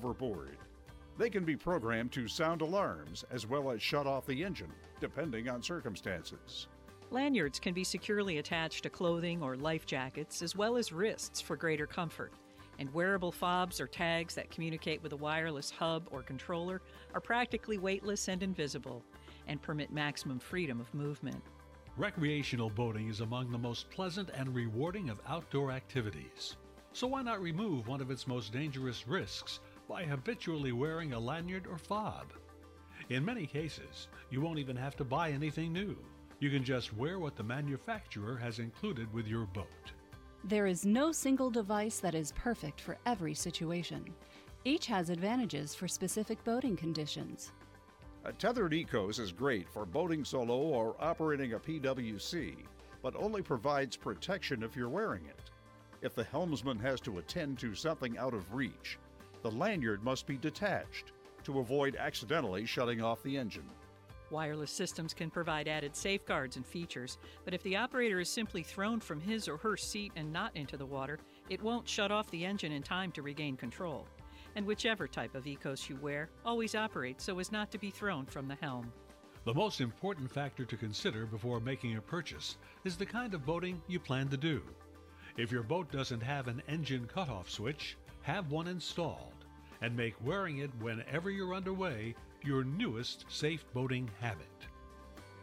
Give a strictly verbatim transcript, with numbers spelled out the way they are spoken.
overboard. They can be programmed to sound alarms as well as shut off the engine, depending on circumstances. Lanyards can be securely attached to clothing or life jackets, as well as wrists for greater comfort. And wearable fobs or tags that communicate with a wireless hub or controller are practically weightless and invisible, and permit maximum freedom of movement. Recreational boating is among the most pleasant and rewarding of outdoor activities. So why not remove one of its most dangerous risks by habitually wearing a lanyard or fob? In many cases, you won't even have to buy anything new. You can just wear what the manufacturer has included with your boat. There is no single device that is perfect for every situation. Each has advantages for specific boating conditions. A tethered Ecos is great for boating solo or operating a P W C, but only provides protection if you're wearing it. If the helmsman has to attend to something out of reach, the lanyard must be detached to avoid accidentally shutting off the engine. Wireless systems can provide added safeguards and features, but if the operator is simply thrown from his or her seat and not into the water, it won't shut off the engine in time to regain control. And whichever type of Ecos you wear, always operate so as not to be thrown from the helm. The most important factor to consider before making a purchase is the kind of boating you plan to do. If your boat doesn't have an engine cutoff switch, have one installed, and make wearing it whenever you're underway your newest safe boating habit.